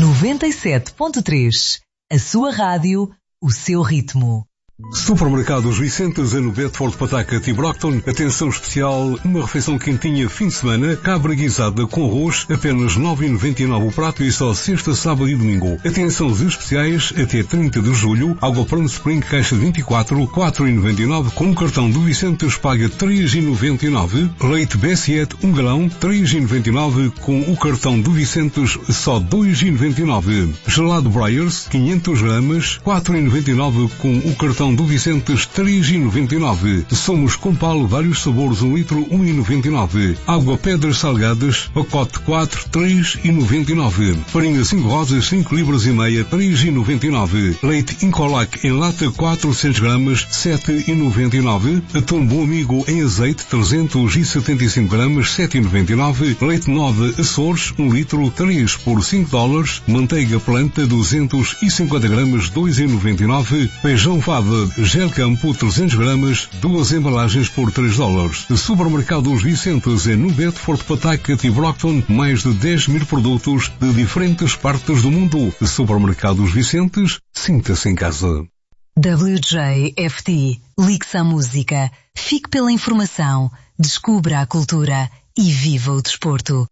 97.3. A sua rádio, o seu ritmo. Supermercados Vicentes no Bedford, Pawtucket e Brockton. Atenção especial, uma refeição quentinha fim de semana, cabra guisada com arroz, apenas 9,99 o prato e só sexta, sábado e domingo. Atenções especiais até 30 de julho, água Palm Spring caixa 24, 4,99 com o cartão do Vicentes paga 3,99. Leite Bessiet 1 galão, 3,99 com o cartão do Vicentes só 2,99. Gelado Breyers 500 gramas, 4,99 com o cartão do Vicentes 3,99. Somos Compal, vários sabores, 1 litro, 1,99. Água Pedras Salgadas, pacote 4, 3,99. Farinha 5 rosas, 5 libras e meia, 3,99. Leite Incolac em lata 400 gramas, 7,99. Atum Bom Amigo em azeite 375 gramas, 7,99. Leite Nova Açores, 1 litro, 3 por $5. Manteiga Planta 250 gramas, 2,99. Feijão Fava Gel Campo 300 gramas, 2 embalagens por $3. Supermercados Vicentes no Bedford, Pawtucket e Brockton, mais de 10 mil produtos de diferentes partes do mundo. Supermercados Vicentes, sinta-se em casa. WJFT, ligue-se à música, fique pela informação, descubra a cultura e viva o desporto.